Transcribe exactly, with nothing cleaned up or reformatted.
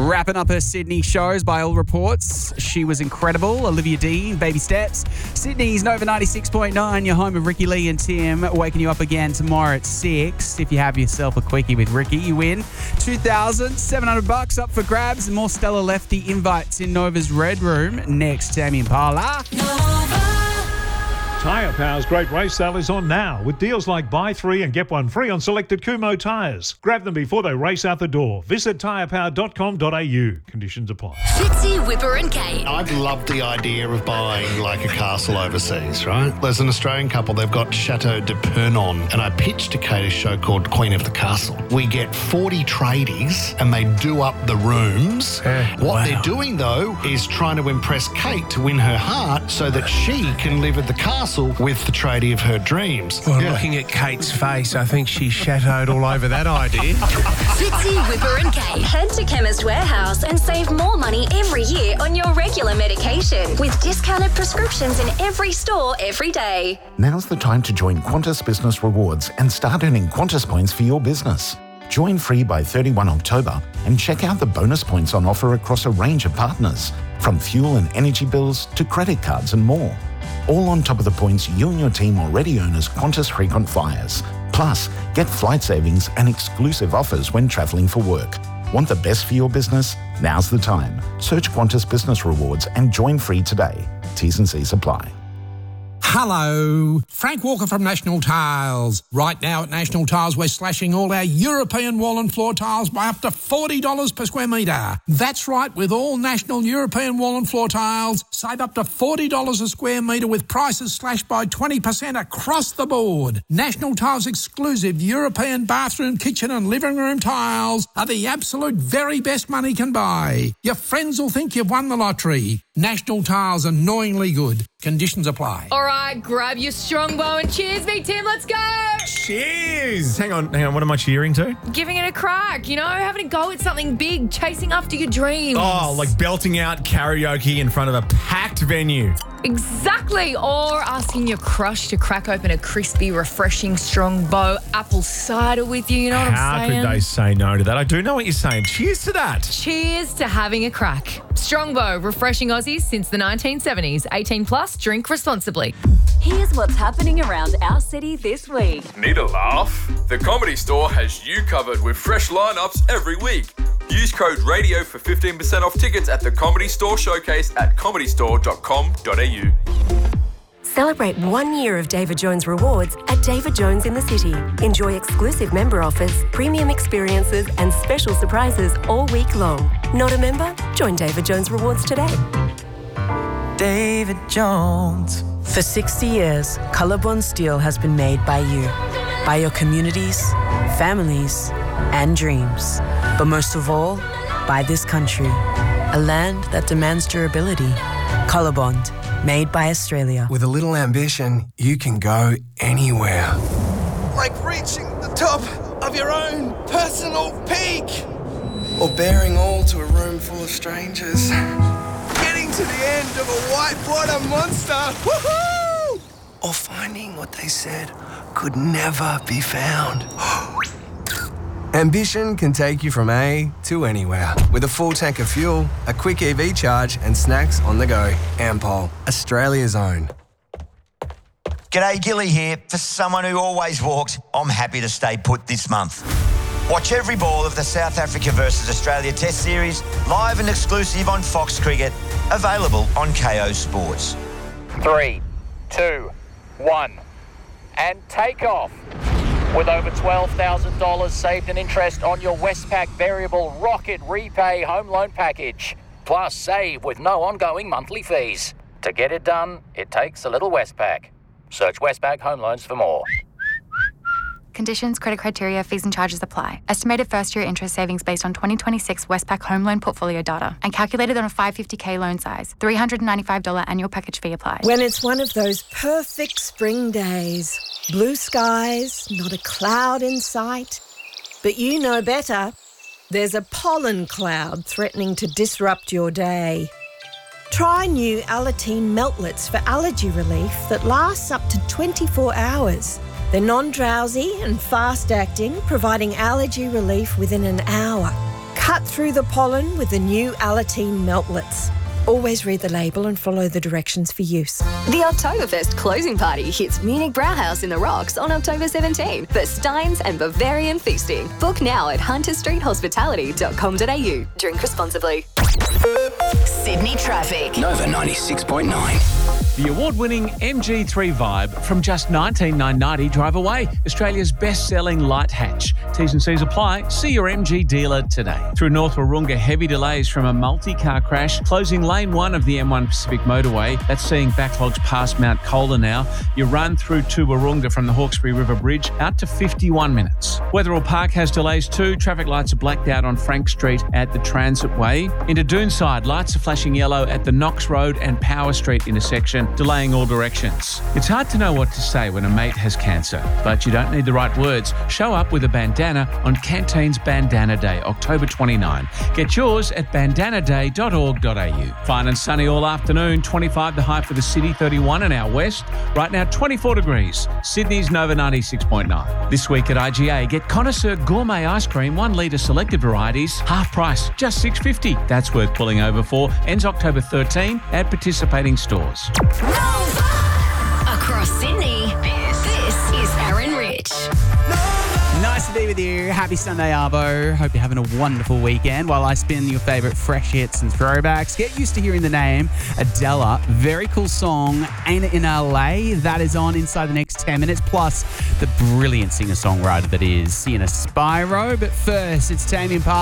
Wrapping up her Sydney shows by all reports. She was incredible. Olivia Dean, Baby Steps. Sydney's Nova ninety-six point nine, your home of Ricky Lee and Tim, waking you up again tomorrow at six. If you have yourself a quickie with Ricky, you win two thousand seven hundred bucks up for grabs and more Stella Lefty invites in Nova's Red Room. Next, Tammy Impala. Tyre Power's great race sale is on now with deals like buy three and get one free on selected Kumho tyres. Grab them before they race out the door. Visit tyre power dot com dot a u. Conditions apply. Fitzy, Whipper and Kate. I'd love the idea of buying like a castle overseas, right? There's an Australian couple, they've got Chateau de Pernon, and I pitched to Kate a show called Queen of the Castle. We get forty tradies and they do up the rooms. Uh, what wow. they're doing, though, is trying to impress Kate to win her heart so that she can live at the castle with the tradie of her dreams. Well, yeah. looking at Kate's face, I think she's shadowed all over that idea. Fitzy, Whipper and Kate. Head to Chemist Warehouse and save more money every year on your regular medication with discounted prescriptions in every store every day. Now's the time to join Qantas Business Rewards and start earning Qantas points for your business. Join free by thirty-first of October and check out the bonus points on offer across a range of partners, from fuel and energy bills to credit cards and more. All on top of the points you and your team already earn as Qantas frequent flyers. Plus, get flight savings and exclusive offers when travelling for work. Want the best for your business? Now's the time. Search Qantas Business Rewards and join free today. T's and C's apply. Hello, Frank Walker from National Tiles. Right now at National Tiles, we're slashing all our European wall and floor tiles by up to forty dollars per square metre. That's right, with all National European wall and floor tiles, save up to forty dollars a square metre with prices slashed by twenty percent across the board. National Tiles exclusive European bathroom, kitchen and living room tiles are the absolute very best money can buy. Your friends will think you've won the lottery. National Tiles, annoyingly good. Conditions apply. All right, grab your strongbow and cheers me, Tim. Let's go. Cheers. Hang on, hang on. What am I cheering to? Giving it a crack, you know, having a go at something big, chasing after your dreams. Oh, like belting out karaoke in front of a packed venue. Exactly. Or asking your crush to crack open a crispy, refreshing strongbow apple cider with you. You know what How I'm saying? could they say no to that? I do know what you're saying. Cheers to that. Cheers to having a crack. Strongbow, refreshing Aussies since the nineteen seventies. eighteen plus, drink responsibly. Here's what's happening around our city this week. Need a laugh? The Comedy Store has you covered with fresh lineups every week. Use code RADIO for fifteen percent off tickets at the Comedy Store Showcase at comedy store dot com dot a u. Celebrate one year of David Jones Rewards at David Jones in the City. Enjoy exclusive member offers, premium experiences and special surprises all week long. Not a member? Join David Jones Rewards today. David Jones. For sixty years, Colorbond Steel has been made by you, by your communities, families, and dreams. But most of all, by this country, a land that demands durability. Colorbond, made by Australia. With a little ambition, you can go anywhere. Like reaching the top of your own personal peak. Or bearing all to a room full of strangers. Getting to the end of a whitewater monster. Woohoo! Or finding what they said could never be found. Ambition can take you from A to anywhere. With a full tank of fuel, a quick E V charge, and snacks on the go. Ampol, Australia's own. G'day, Gilly here. For someone who always walks, I'm happy to stay put this month. Watch every ball of the South Africa versus Australia Test Series, live and exclusive on Fox Cricket, available on K O Sports. Three, two, one, and take off. With over twelve thousand dollars saved in interest on your Westpac Variable Rocket Repay Home Loan Package. Plus, save with no ongoing monthly fees. To get it done, it takes a little Westpac. Search Westpac Home Loans for more. Conditions, credit criteria, fees and charges apply. Estimated first-year interest savings based on twenty twenty-six Westpac home loan portfolio data and calculated on a five hundred fifty thousand loan size. three hundred ninety-five dollars annual package fee applies. When it's one of those perfect spring days, blue skies, not a cloud in sight, but you know better, there's a pollen cloud threatening to disrupt your day. Try new Alateen Meltlets for allergy relief that lasts up to twenty-four hours. They're non-drowsy and fast-acting, providing allergy relief within an hour. Cut through through the pollen with the new Alateen Meltlets. Always read the label and follow the directions for use. The Oktoberfest closing party hits Munich Brauhaus in the Rocks on October seventeenth for Steins and Bavarian feasting. Book now at hunter street hospitality dot com dot a u. Drink responsibly. Sydney traffic. Nova ninety-six point nine. The award-winning M G three Vibe from just nineteen thousand nine hundred ninety Drive Away, Australia's best-selling light hatch. T's and C's apply. See your M G dealer today. Through North Wahroonga, heavy delays from a multi-car crash closing lane one of the M one Pacific motorway. That's seeing backlogs past Mount Colah now. You run through to Wahroonga from the Hawkesbury River Bridge out to fifty-one minutes. Wetherell Park has delays too. Traffic lights are blacked out on Frank Street at the Transit Way. Into Doonside, lights are flashing yellow at the Knox Road and Power Street intersection, delaying all directions. It's hard to know what to say when a mate has cancer, but you don't need the right words. Show up with a bandana on Canteen's Bandana Day, October twenty-ninth. Get yours at bandana day dot org dot a u. Fine and sunny all afternoon, twenty-five the high for the city, thirty-one in our west. Right now, twenty-four degrees. Sydney's Nova ninety-six point nine. This week at I G A, get Connoisseur Gourmet Ice Cream, one litre selected varieties, half price, just six dollars fifty. That's worth pulling over for. Ends October thirteenth at participating stores. Across Sydney, this, this is Aaron Rich. Nice to be with you. Happy Sunday, Arvo. Hope you're having a wonderful weekend while I spin your favourite fresh hits and throwbacks. Get used to hearing the name Adela. Very cool song, Ain't It in L A? That is on inside the next ten minutes, plus the brilliant singer-songwriter that is Sienna Spyro. But first, it's Damien Park.